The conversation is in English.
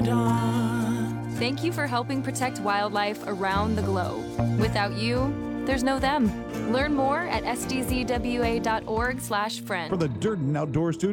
Thank you for helping protect wildlife around the globe. Without you, there's no them. Learn more at sdzwa.org/friend. For the Dirt and Outdoors studio.